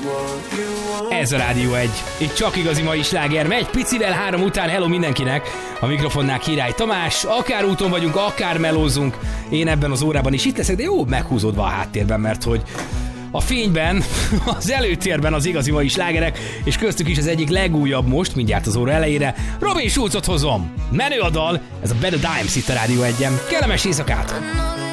Ez a Rádió 1. Itt csak igazi mai sláger megy, picivel 3 után. Hello mindenkinek, a mikrofonnál Király Tamás. Akár úton vagyunk, akár melózunk. Én ebben az órában is itt leszek, de jó meghúzódva a háttérben, mert hogy a fényben, az előtérben az igazi mai slágerek, és köztük is az egyik legújabb most, mindjárt az óra elejére, Robin Schulzot hozom. Menő a dal, ez a Better Dimes itt a Rádió 1-en. Kellemes éjszakát!